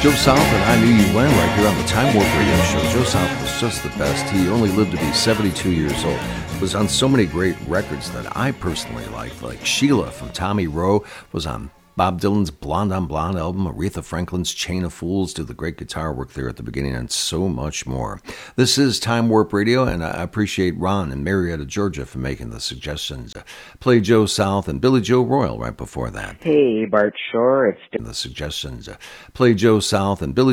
Joe South and I Knew You When right here on the Time Warp Radio Show. Joe South was just the best. He only lived to be 72 years old. Was on so many great records that I personally like Sheila from Tommy Rowe, was on Bob Dylan's Blonde on Blonde album, Aretha Franklin's Chain of Fools, did the great guitar work there at the beginning, and so much more. This is Time Warp Radio, and I appreciate Ron in Marietta, Georgia for making the suggestions. Play Joe South and Billy Joe Royal right before that. Hey, Bart Shore, it's the suggestions. Play Joe South and Billy